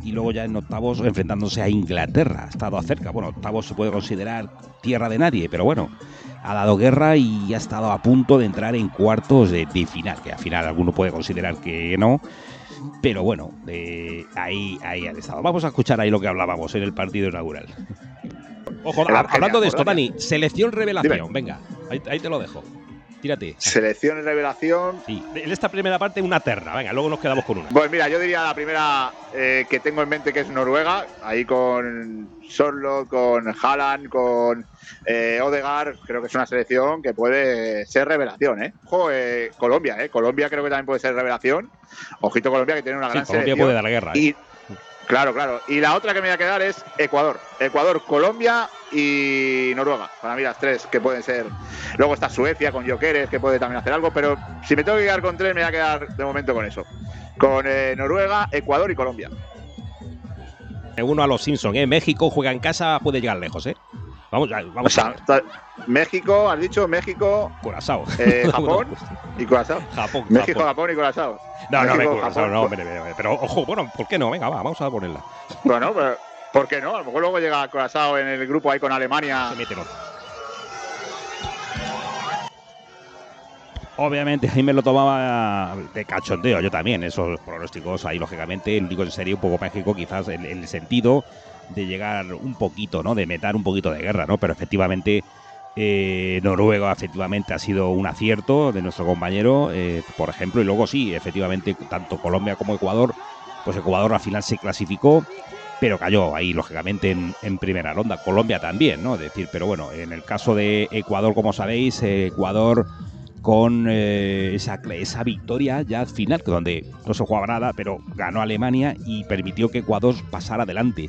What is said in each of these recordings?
y luego ya en octavos enfrentándose a Inglaterra. Ha estado cerca. Bueno, octavos se puede considerar tierra de nadie, pero bueno, ha dado guerra y ha estado a punto de entrar en cuartos de final, que al final alguno puede considerar que no. Pero bueno, ahí han estado. Vamos a escuchar ahí lo que hablábamos en el partido inaugural. Ojo, hablando de esto, Dani, selección revelación. Dime. Venga, ahí te lo dejo. Tírate. Selección y revelación. Sí, en esta primera parte una terna. Venga, luego nos quedamos con una. Pues mira, yo diría la primera que tengo en mente, que es Noruega. Ahí con Sørloth, con Haaland, con Odegaard. Creo que es una selección que puede ser revelación, ¿eh? Ojo, Colombia, ¿eh? Colombia creo que también puede ser revelación. Ojito Colombia, que tiene una gran Colombia selección. Puede dar guerra, ¿eh? Claro. Y la otra que me voy a quedar es Ecuador. Ecuador, Colombia y Noruega. Para mí las tres que pueden ser. Luego está Suecia con Gyökeres, que puede también hacer algo. Pero si me tengo que quedar con tres, me voy a quedar de momento con eso. Con Noruega, Ecuador y Colombia. Uno a los Simpsons, ¿eh? México juega en casa, puede llegar lejos, ¿eh? Vamos o sea, México, has dicho México, Curazao, Japón y Curazao. México, Japón y Curazao. No, Curazao no, pero ojo, bueno, ¿por qué no? Venga, vamos a ponerla. Bueno, pero ¿por qué no? A lo mejor luego llega Curazao en el grupo ahí con Alemania. Obviamente ahí me lo tomaba de cachondeo, yo también, esos pronósticos ahí lógicamente, digo en serio, un poco México quizás en el sentido de llegar un poquito, ¿no? De meter un poquito de guerra, ¿no? Pero efectivamente Noruega efectivamente ha sido un acierto de nuestro compañero, por ejemplo, y luego sí, efectivamente, tanto Colombia como Ecuador, pues Ecuador al final se clasificó, pero cayó ahí lógicamente en primera ronda. Colombia también, ¿no? Es decir, pero bueno, en el caso de Ecuador, como sabéis, Ecuador con esa victoria ya final, donde no se jugaba nada, pero ganó Alemania y permitió que Ecuador pasara adelante.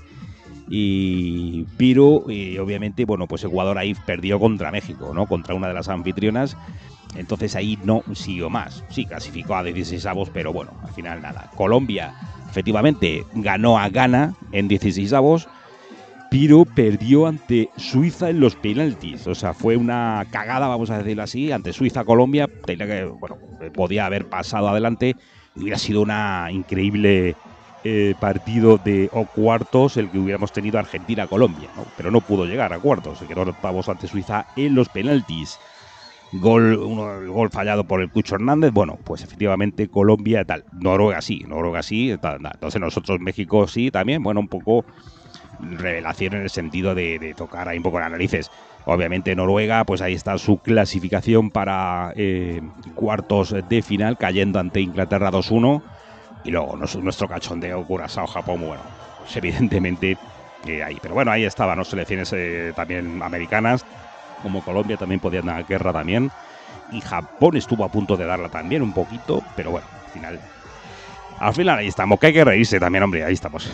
Pero obviamente, bueno, pues Ecuador ahí perdió contra México, ¿no? Contra una de las anfitrionas. Entonces ahí no siguió más. Sí, clasificó a 16avos, pero bueno, al final nada. Colombia, efectivamente, ganó a Ghana en 16avos, pero perdió ante Suiza en los penaltis. O sea, fue una cagada, vamos a decirlo así, ante Suiza-Colombia. Podía haber pasado adelante y hubiera sido una increíble partido o cuartos el que hubiéramos tenido Argentina-Colombia, ¿no? Pero no pudo llegar a cuartos, se quedó en octavos ante Suiza en los penaltis. El gol fallado por el Cucho Hernández. Bueno, pues efectivamente Colombia tal, Noruega sí, tal. Entonces nosotros México sí también, bueno, un poco revelación en el sentido de tocar ahí un poco las narices. Obviamente Noruega, pues ahí está su clasificación para cuartos de final, cayendo ante Inglaterra 2-1. Y luego nuestro cachondeo, Curazao, Japón, bueno, pues evidentemente ahí. Pero bueno, ahí estaban, ¿no? Selecciones también americanas, como Colombia también podían dar guerra también. Y Japón estuvo a punto de darla también un poquito, pero bueno, al final ahí estamos, que hay que reírse también, hombre, ahí estamos.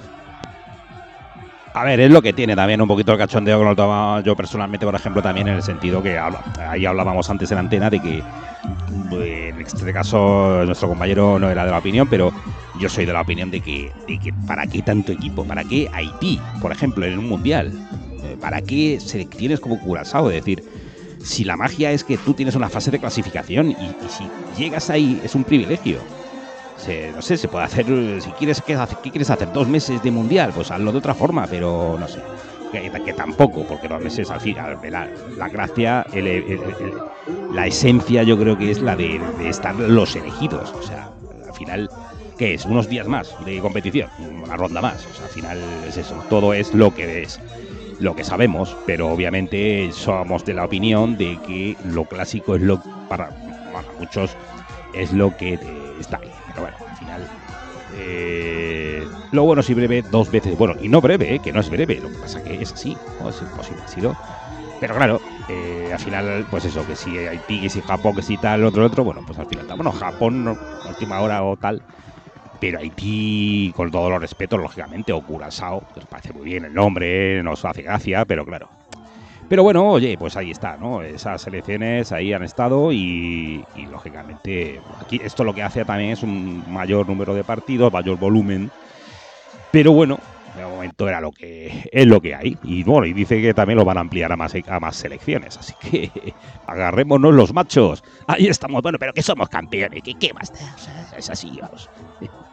A ver, es lo que tiene también un poquito el cachondeo que lo tomaba yo personalmente, por ejemplo, también en el sentido que ahí hablábamos antes en la antena de que en este caso nuestro compañero no era de la opinión, pero yo soy de la opinión de que ¿para qué tanto equipo? ¿Para qué Haití, por ejemplo, en un mundial? ¿Para qué selecciones como Curazao? Es decir, si la magia es que tú tienes una fase de clasificación y si llegas ahí es un privilegio. No sé, se puede hacer, si quieres, ¿qué quieres hacer? 2 meses de mundial, pues hazlo de otra forma, pero no sé, que tampoco, porque 2 meses al final, la gracia, la esencia yo creo que es la de estar los elegidos, o sea, al final, ¿qué es? Unos días más de competición, una ronda más, o sea, al final es eso, todo es lo que sabemos, pero obviamente somos de la opinión de que lo clásico es para muchos es lo que está ahí. Pero bueno, al final lo bueno si breve 2 veces, bueno, y no breve, que no es breve, lo que pasa que es así, no es imposible, ha sido. Pero claro, al final, pues eso, que si Haití, que si Japón, que si tal, otro, bueno, pues al final, bueno, Japón, no, última hora o tal, pero Haití, con todos los respetos, lógicamente, o Curazao, que nos parece muy bien el nombre, nos hace gracia, pero claro. Pero bueno, oye, pues ahí está, ¿no? Esas selecciones ahí han estado y lógicamente aquí esto lo que hace también es un mayor número de partidos, mayor volumen. Pero bueno, de momento es lo que hay. Y bueno, y dice que también lo van a ampliar a más selecciones. Así que agarrémonos los machos. Ahí estamos. Bueno, pero que somos campeones. ¿Qué más da? O sea, es así, vamos.